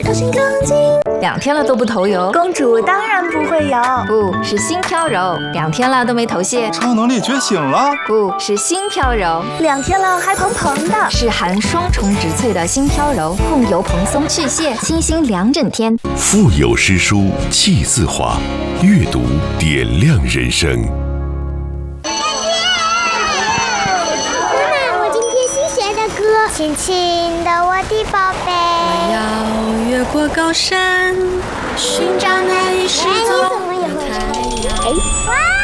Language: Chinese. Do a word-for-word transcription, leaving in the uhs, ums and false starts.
高兴更近， 两天了都不头油， 公主当然不会有， 不是心飘柔，两天了都没头屑， 超能力觉醒了， 不是心飘柔， 两天了还蓬蓬的， 是含双重植萃的心飘柔，控油蓬松去屑，清新两整天。 腹有诗书气自华，阅读点亮人生。 轻轻的我的宝贝， 我要越过高山，寻找那一失踪的太阳。 哇！